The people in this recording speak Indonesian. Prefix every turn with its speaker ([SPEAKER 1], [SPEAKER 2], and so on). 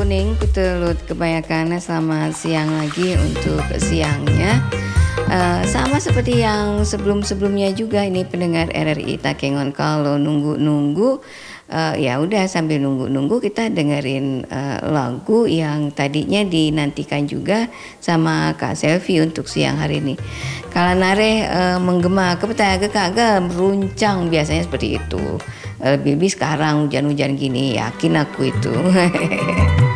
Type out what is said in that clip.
[SPEAKER 1] morning Kutelut kebanyakan selamat siang lagi untuk siangnya. Sama seperti yang sebelum-sebelumnya juga ini pendengar RRI Takengon, kalau nunggu-nunggu ya udah sambil nunggu-nunggu kita dengerin lagu yang tadinya dinantikan juga sama Kak Selvi untuk siang hari ini. Kalau nare menggema kepeta kagak meruncang biasanya seperti itu. Lebih sekarang hujan-hujan gini yakin aku itu.